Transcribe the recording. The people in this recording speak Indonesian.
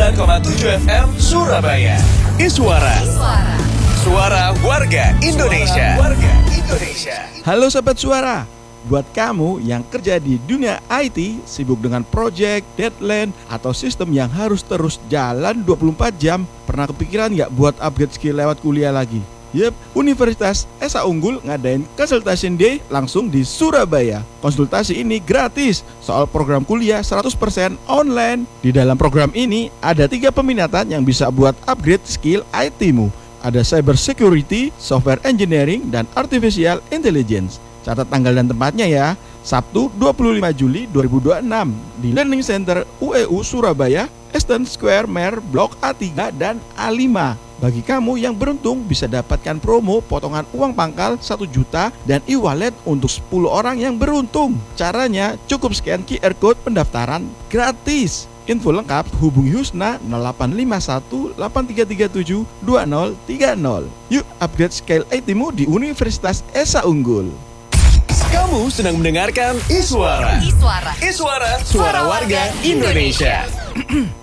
99,7 FM Surabaya. Iswara. Suara warga Indonesia. Halo Sobat Suara, buat kamu yang kerja di dunia IT, sibuk dengan project, deadline, atau sistem yang harus terus jalan 24 jam, pernah kepikiran nggak buat upgrade skill lewat kuliah lagi? Yep, Universitas Esa Unggul ngadain Consultation Day langsung di Surabaya. Konsultasi ini gratis, soal program kuliah 100% online. Di dalam program ini ada 3 peminatan yang bisa buat upgrade skill IT-mu. Ada Cyber Security, Software Engineering, dan Artificial Intelligence. Catat tanggal dan tempatnya ya, Sabtu 25 Juli 2026 di Learning Center UEU Surabaya, Eastern Square Mer Blok A3 dan A5. Bagi kamu yang beruntung bisa dapatkan promo potongan uang pangkal 1 juta dan e-wallet untuk 10 orang yang beruntung. Caranya cukup scan QR Code pendaftaran gratis. Info lengkap hubungi Husna 0851 8337 2030. Yuk upgrade skill IT-mu di Universitas Esa Unggul. Kamu sedang mendengarkan Iswara. Suara warga Indonesia.